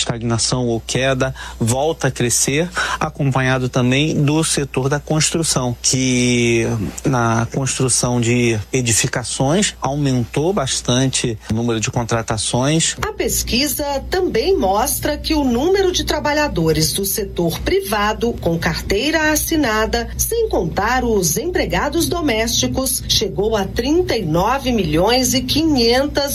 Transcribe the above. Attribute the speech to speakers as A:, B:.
A: estagnação ou queda, volta a crescer, acompanhado também do setor da construção, que na construção de edificações aumentou bastante o número de contratações.
B: A pesquisa também mostra que o número de trabalhadores do setor privado com carteira assinada, sem contar os empregados domésticos, chegou a 39.500.000